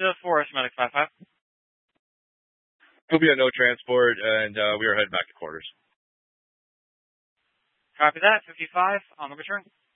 to Forest Medic 5-5. Will be a no transport, and we are heading back to quarters. Copy that. 55 on the return.